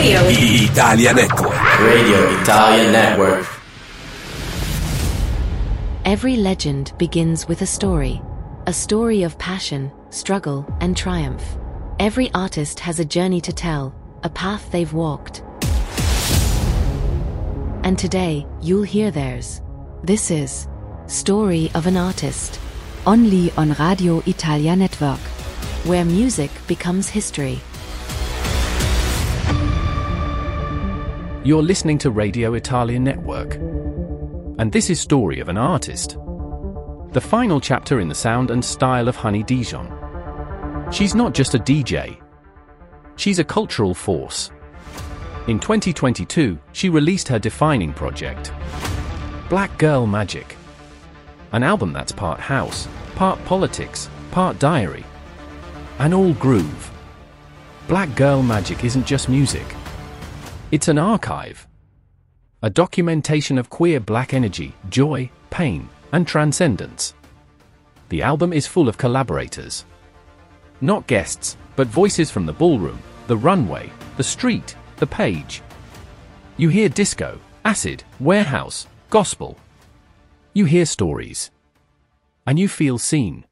Radio Italia Network. Radio Italia Network. Every legend begins with a story of passion, struggle, and triumph. Every artist has a journey to tell, a path they've walked. And today, you'll hear theirs. This is Story of an Artist, only on Radio Italia Network, where music becomes history. You're listening to Radio Italia Network, and this is Story of an Artist, the final chapter in the sound and style of Honey Dijon. She's not just a DJ, she's a cultural force. In 2022, she released her defining project, Black Girl Magic, an album that's part house, part politics, part diary, and all groove. Black Girl Magic isn't just music. It's an archive, a documentation of queer black energy, joy, pain, and transcendence. The album is full of collaborators. Not guests, but voices from the ballroom, the runway, the street, the page. You hear disco, acid, warehouse, gospel. You hear stories. And you feel seen.